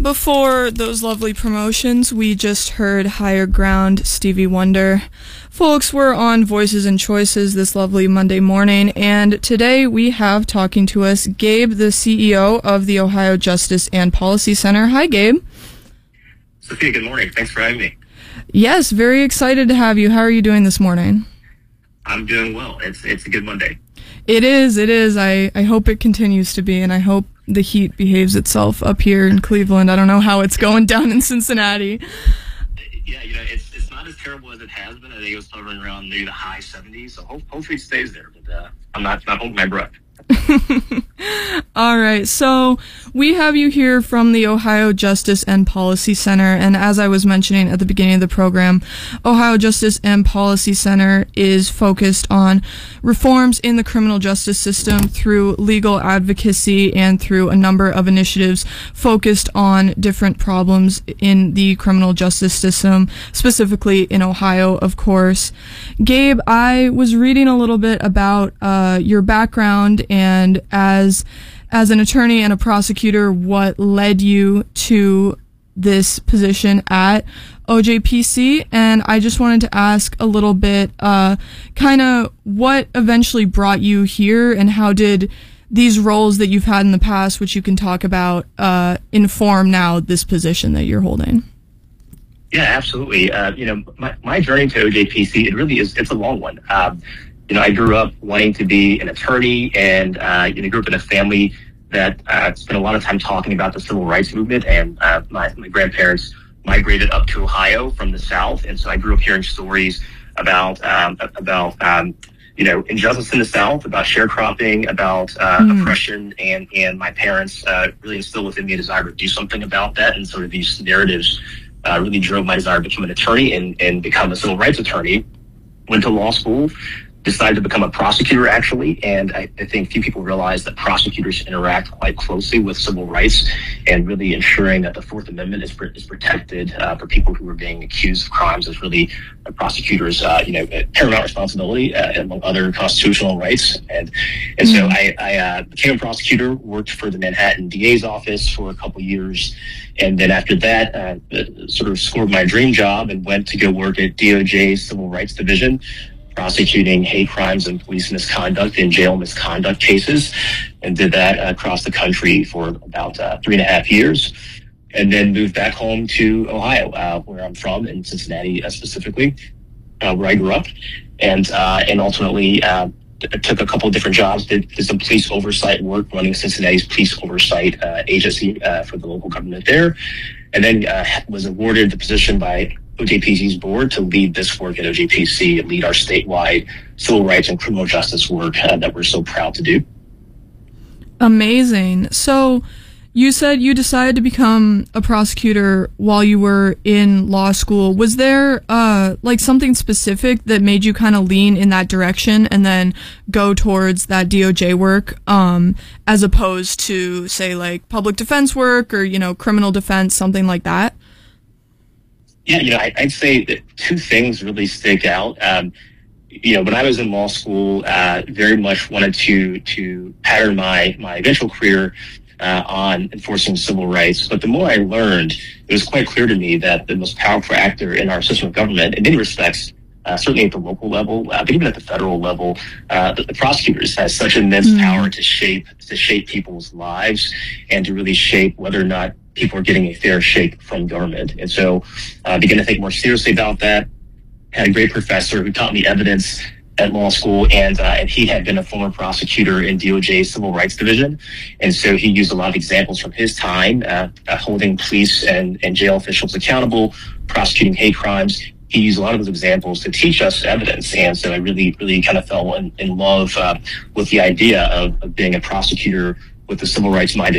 Before those lovely promotions, we just heard Higher Ground, Stevie Wonder. Folks, we're on Voices and Choices this lovely Monday morning, and today we have talking to us Gabe, the CEO of the Ohio Justice and Policy Center. Hi, Gabe. Sophia, good morning. Thanks for having me. Yes, very excited to have you. How are you doing this morning? I'm doing well. It's a good Monday. It is. I hope it continues to be, and I hope the heat behaves itself up here in Cleveland. I don't know how it's going down in Cincinnati. Yeah, it's not as terrible as it has been. I think it was hovering around maybe the high 70s, so hopefully it stays there. But I'm not holding my breath. All right, so we have you here from the Ohio Justice and Policy Center, and as I was mentioning at the beginning of the program, Ohio Justice and Policy Center is focused on reforms in the criminal justice system through legal advocacy and through a number of initiatives focused on different problems in the criminal justice system, specifically in Ohio, of course. Gabe, I was reading a little bit about your background and as an attorney and a prosecutor, what led you to this position at OJPC, and I just wanted to ask a little bit, kind of what eventually brought you here, and how did these roles that you've had in the past, which you can talk about, inform now this position that you're holding? Yeah, absolutely. My journey to OJPC, it's a long one. I grew up wanting to be an attorney, and grew up in a family that spent a lot of time talking about the civil rights movement. And my grandparents migrated up to Ohio from the South, and so I grew up hearing stories about injustice in the South, about sharecropping, about oppression, and my parents really instilled within me a desire to do something about that. And sort of these narratives really drove my desire to become an attorney and become a civil rights attorney. Went to law school. Decided to become a prosecutor, actually, and I think few people realize that prosecutors interact quite closely with civil rights and really ensuring that the Fourth Amendment is protected for people who are being accused of crimes is really a prosecutor's paramount responsibility among other constitutional rights. And so I became a prosecutor, worked for the Manhattan DA's office for a couple years, and then after that sort of scored my dream job and went to go work at DOJ's Civil Rights Division, prosecuting hate crimes and police misconduct and jail misconduct cases, and did that across the country for about 3.5 years, and then moved back home to Ohio, where I'm from, in Cincinnati specifically, where I grew up, and ultimately took a couple of different jobs, did some police oversight work running Cincinnati's police oversight agency for the local government there, and then was awarded the position by OJPC's board to lead this work at OJPC and lead our statewide civil rights and criminal justice work that we're so proud to do. Amazing. So you said you decided to become a prosecutor while you were in law school. Was there something specific that made you kind of lean in that direction and then go towards that DOJ work as opposed to, say, like public defense work or, criminal defense, something like that? Yeah, I'd say that two things really stick out. When I was in law school, very much wanted to pattern my eventual career on enforcing civil rights. But the more I learned, it was quite clear to me that the most powerful actor in our system of government, in many respects, certainly at the local level, but even at the federal level, the prosecutors has such immense power to shape people's lives and to really shape whether or not people are getting a fair shake from government. And so I began to think more seriously about that. Had a great professor who taught me evidence at law school, and he had been a former prosecutor in DOJ's Civil Rights Division. And so he used a lot of examples from his time holding police and jail officials accountable, prosecuting hate crimes. He used a lot of those examples to teach us evidence. And so I really, really kind of fell in love with the idea of being a prosecutor with a civil rights minded